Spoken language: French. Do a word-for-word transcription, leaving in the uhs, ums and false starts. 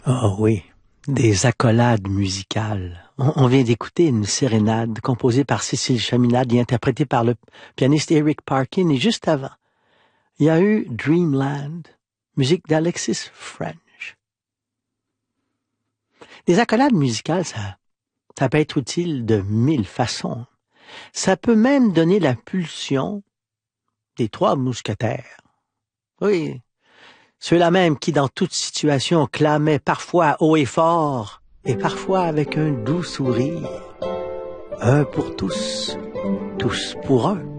Oh oui, des accolades musicales. On, on vient d'écouter une sérénade composée par Cécile Chaminade et interprétée par le pianiste Eric Parkin. Et juste avant, il y a eu Dreamland, musique d'Alexis French. Des accolades musicales, ça, ça peut être utile de mille façons. Ça peut même donner la pulsion des trois mousquetaires. Oui, ceux-là même qui, dans toute situation, clamaient parfois haut et fort, et parfois avec un doux sourire. Un pour tous, tous pour un.